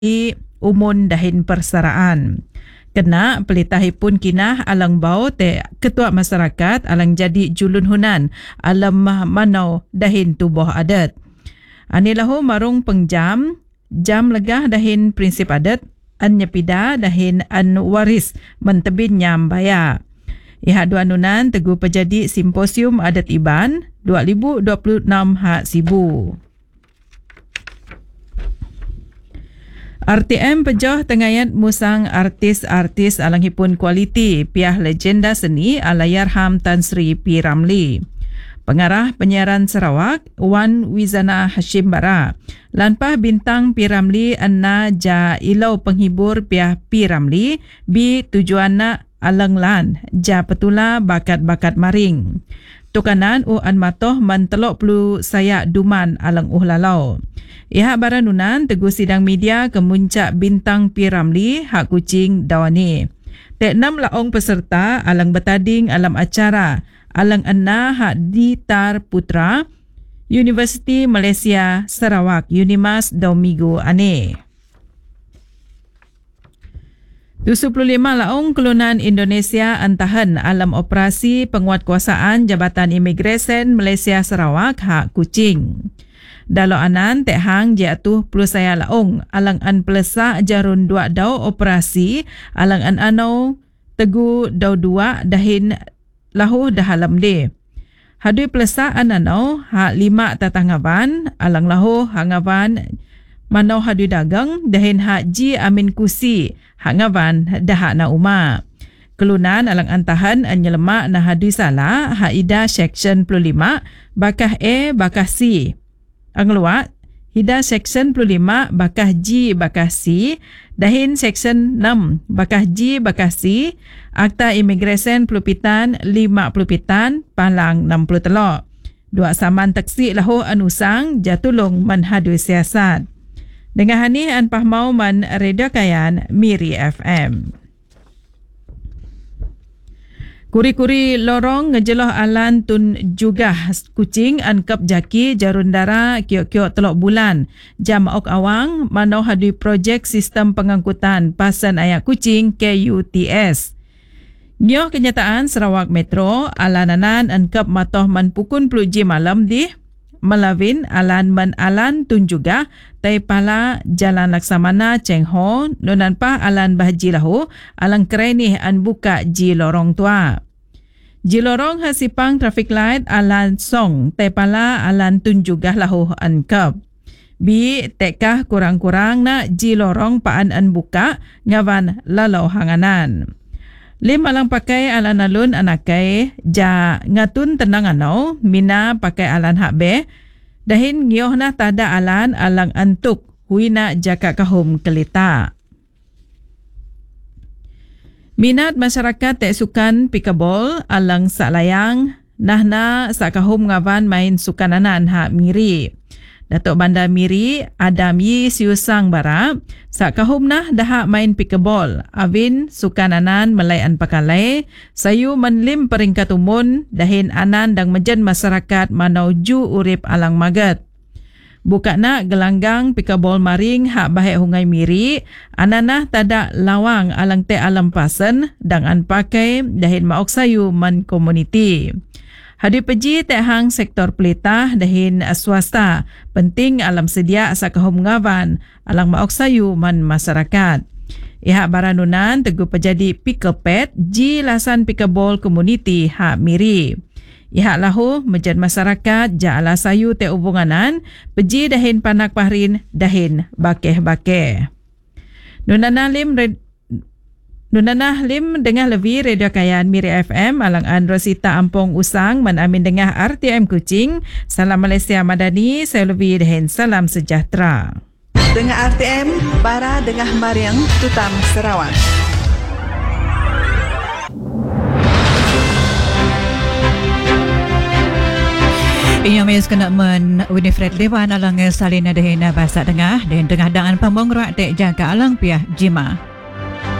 umun dahin persaraan. Kena pelitahipun kinah alang bau te ketua masyarakat alang jadi julun hunan alam manau dahin tubuh adat. Anilahu marung pengjam jam legah dahin prinsip adat an nyepida dahin an waris mentebin nyam baya. Iha dua nunan tegu pejadi simposium adat Iban 2026 hak Sibu. RTM pejoh tengayat musang artis-artis alanghipun kualiti piah legenda seni Allahyarham Tan Sri P. Ramlee. Pengarah penyiaran Sarawak Wan Wizana Hashim Bara. Lanpah bintang P. Ramlee anna ja ilau penghibur piah P. Ramlee bi tujuanna alang lan ja petula bakat-bakat maring. Tukanan an matoh mantelok pelu saya duman alang lalau. Iha baranunan tegu sidang media kemuncak bintang P. Ramlee hak Kuching Dawani. Tek 6 laong peserta alang bertanding alam acara alang anna hak Ditar Putra Universiti Malaysia Sarawak Unimas Domingo ane. 75 laong kelunan Indonesia antahan alam operasi penguatkuasaan Jabatan Imigresen Malaysia Sarawak hak Kuching. Dalau anan tehang jatuh puluh saya laong alang an pelesak jarun dua dau operasi alang an anau tegu dau dua dahin lahu dahalam de. Hadui pelesak an anau hak 5 tatangaban alang lahu hangaban manau hadui dagang dahin hak ji amin kusi hak ngaban dahak na uma. Kelunan alang antahan an nyelemak na hadui salah hak ida section 25 bakah A bakah C. Angluat, hida section 25 bakah G bakah C, dahin section 6 bakah G bakah C, Akta Imigresen Pelupitan 5 Pelupitan, Palang 60 telok. Dua saman taksi lahu anusang jatulung manhadu siasat. Dengan hani an pahmau man Radio Kayan Miri FM. Kuri-kuri lorong ngejeloh alan tun juga Kuching angkap jaki jarundara kiok-kiok telok bulan. Jam ok awang manau hadui projek sistem pengangkutan pasan ayak Kuching KUTS. Nyoh kenyataan Sarawak Metro alananan angkap matoh man pukun 10 ji malam di Melawin alan man alan tun juga Taipala Jalan Laksamana Cheng Ho nonan pa alan bahji lahu alang kerenih an buka ji lorong tua. Ji lorong hasipang traffic light alan song Taipala alan tun juga lahu angkap. Bi tekah kurang-kurang na ji lorong paan an buka ngawan lalau hanganan. Lima lang pakai alan alun anakai ja ngatun tenang anau mina pakai alan hakbe dahin ngioh na tada alan alang antuk huina jaka kahum kelita. Minat masyarakat tek sukan pikabol alang saklayang nahna sakahum ngawan main sukananan hak Miri. Datuk Bandar Miri Adam Yi Siusang Bara sakahum nah dah main pikabol avin sukananan melayan pakalai sayu menlim peringkat umun dahin anan dang mejen masyarakat manauju urip alang magat. Buka nak gelanggang pikabol maring hak bahek hungai Miri ananah tada lawang alang te alam pasen dang an pakai dahin maok sayu man komuniti. Hadi peji tehang sektor pelitah dahin swasta penting alam sedia sakahum ngawan alang maok sayu man masyarakat. Ihak baranunan tegu pejadi pickle pet ji lasan pikabol komuniti hak Miri. Ihak lahu mejan masyarakat ja ala sayu te hubunganan peji dahin panak pahrin dahin bakeh-bakeh. Nunanah lim dengah lebih Radio Kayan Miri FM alang an Rosita Ampong Usang menamin dengah RTM Kuching. Salam Malaysia Madani, saya lebih dahin salam sejahtera. Dengah RTM, bara dengah Mariang Tutam Sarawak. Inyong mes kena men Winifred Dewan alang salina dahin bahasa dengah dan dengah dangan pambong ruak tek jaga alang piah jima.